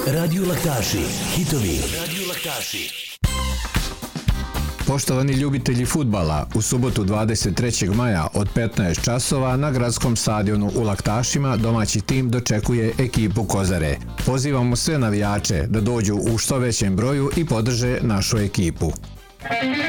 Radio Laktaši, hitovi. Radio Laktaši. Poštovani ljubitelji fudbala, u subotu 23. maja od 15 časova na gradskom stadionu u Laktašima domaći tim dočekuje ekipu Kozare. Pozivamo sve navijače da dođu u što većem broju i podrže našu ekipu.